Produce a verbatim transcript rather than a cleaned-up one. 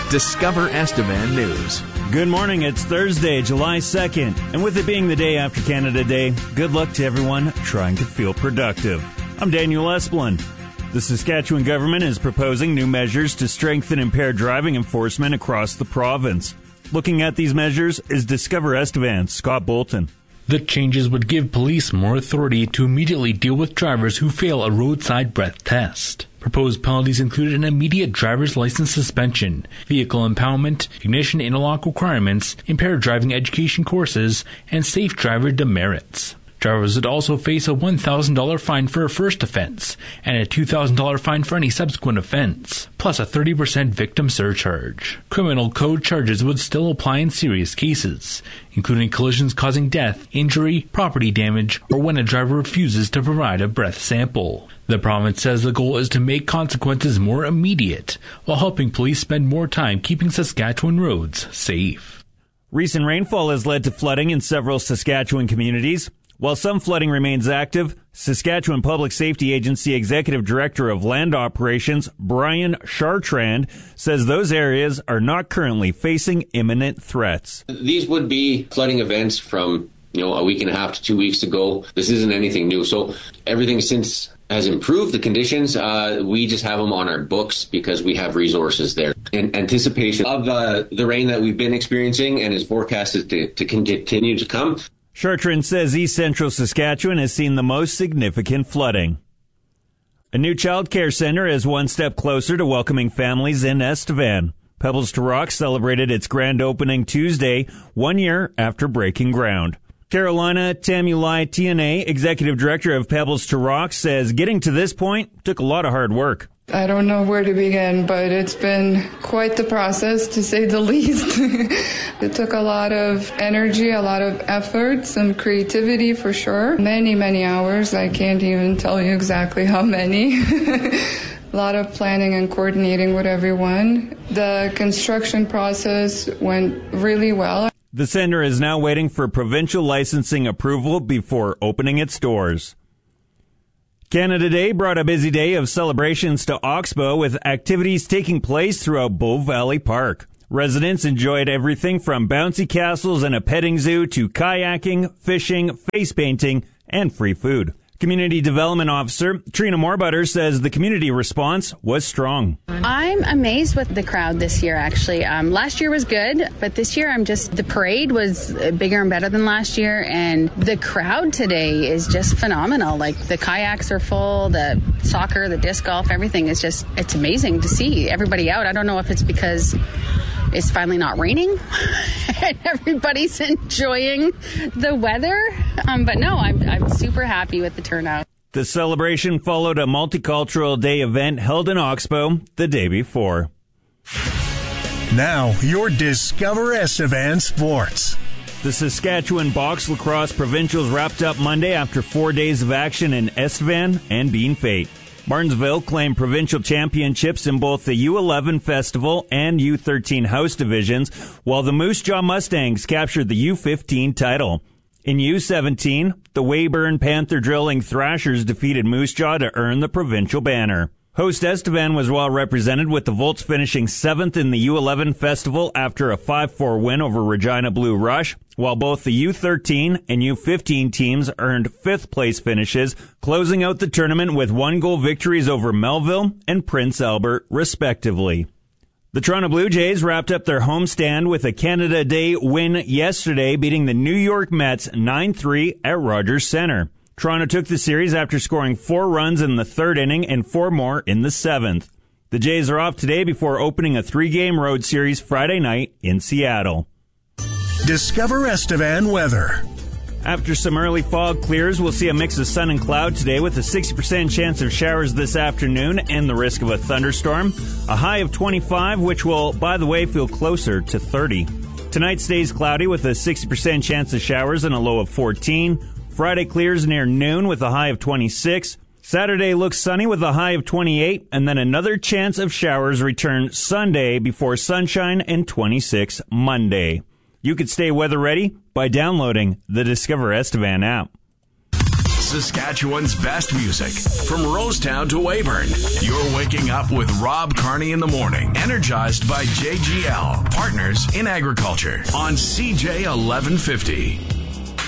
Discover Estevan News. Good morning. It's Thursday, July second. And with it being the day after Canada Day, good luck to everyone trying to feel productive. I'm Daniel Esplin. The Saskatchewan government is proposing new measures to strengthen impaired driving enforcement across the province. Looking at these measures is Discover Estevan's Scott Bolton. The changes would give police more authority to immediately deal with drivers who fail a roadside breath test. Proposed penalties included an immediate driver's license suspension, vehicle impoundment, ignition interlock requirements, impaired driving education courses, and safe driver demerits. Drivers would also face a one thousand dollars fine for a first offense and a two thousand dollars fine for any subsequent offense, plus a thirty percent victim surcharge. Criminal code charges would still apply in serious cases, including collisions causing death, injury, property damage, or when a driver refuses to provide a breath sample. The province says the goal is to make consequences more immediate, while helping police spend more time keeping Saskatchewan roads safe. Recent rainfall has led to flooding in several Saskatchewan communities. While some flooding remains active, Saskatchewan Public Safety Agency Executive Director of Land Operations, Brian Chartrand, says those areas are not currently facing imminent threats. These would be flooding events from, you know, a week and a half to two weeks ago. This isn't anything new. So everything since has improved the conditions. Uh, we just have them on our books because we have resources there. In anticipation of uh, the rain that we've been experiencing and is forecasted to, to continue to come. Chartrand says East Central Saskatchewan has seen the most significant flooding. A new child care center is one step closer to welcoming families in Estevan. Pebbles to Rock celebrated its grand opening Tuesday, one year after breaking ground. Carolina Tamulai T N A, Executive Director of Pebbles to Rock, says getting to this point took a lot of hard work. I don't know where to begin, but it's been quite the process, to say the least. It took a lot of energy, a lot of effort, some creativity for sure. Many, many hours. I can't even tell you exactly how many. A lot of planning and coordinating with everyone. The construction process went really well. The center is now waiting for provincial licensing approval before opening its doors. Canada Day brought a busy day of celebrations to Oxbow, with activities taking place throughout Bow Valley Park. Residents enjoyed everything from bouncy castles and a petting zoo to kayaking, fishing, face painting, and free food. Community Development Officer Trina Moorbutter says the community response was strong. I'm amazed with the crowd this year, actually. Um, last year was good, but this year I'm just, the parade was bigger and better than last year, and the crowd today is just phenomenal. Like, the kayaks are full, the soccer, the disc golf, everything is just, it's amazing to see everybody out. I don't know if it's because it's finally not raining and everybody's enjoying the weather. Um, but no, I'm, I'm super happy with the turnout. The celebration followed a multicultural day event held in Oxbow the day before. Now, your Discover Estevan Sports. The Saskatchewan Box Lacrosse Provincials wrapped up Monday after four days of action in Estevan and Bean Fate. Martinsville claimed provincial championships in both the U eleven Festival and U thirteen House divisions, while the Moose Jaw Mustangs captured the U fifteen title. In U seventeen, the Weyburn Panther Drilling Thrashers defeated Moose Jaw to earn the provincial banner. Host Estevan was well represented, with the Volts finishing seventh in the U eleven Festival after a five four win over Regina Blue Rush, while both the U thirteen and U fifteen teams earned fifth place finishes, closing out the tournament with one-goal victories over Melville and Prince Albert, respectively. The Toronto Blue Jays wrapped up their homestand with a Canada Day win yesterday, beating the New York Mets nine three at Rogers Centre. Toronto took the series after scoring four runs in the third inning and four more in the seventh. The Jays are off today before opening a three-game road series Friday night in Seattle. Discover Estevan weather. After some early fog clears, we'll see a mix of sun and cloud today, with a sixty percent chance of showers this afternoon and the risk of a thunderstorm. A high of twenty-five, which will, by the way, feel closer to thirty. Tonight stays cloudy with a sixty percent chance of showers and a low of fourteen. Friday clears near noon with a high of twenty-six. Saturday looks sunny with a high of twenty-eight, and then another chance of showers return Sunday before sunshine and twenty-six Monday. You could stay weather ready by downloading the Discover Estevan app. Saskatchewan's best music from Rosetown to Weyburn. You're waking up with Rob Carney in the morning, energized by J G L, partners in agriculture on C J eleven fifty.